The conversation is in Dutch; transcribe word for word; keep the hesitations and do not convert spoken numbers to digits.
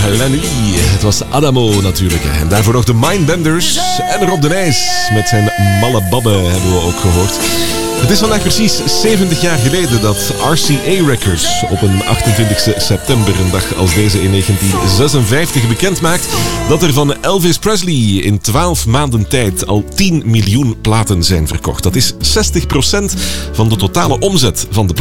Lenny. Het was Adamo natuurlijk. En daarvoor nog de Mindbenders en Rob de Nijs met zijn Malle Babbe hebben we ook gehoord. Het is vandaag precies zeventig jaar geleden dat R C A Records op een achtentwintigste september, een dag als deze in negentien zesenvijftig, bekend maakt dat er van Elvis Presley in twaalf maanden tijd al tien miljoen platen zijn verkocht. Dat is zestig procent van de totale omzet van de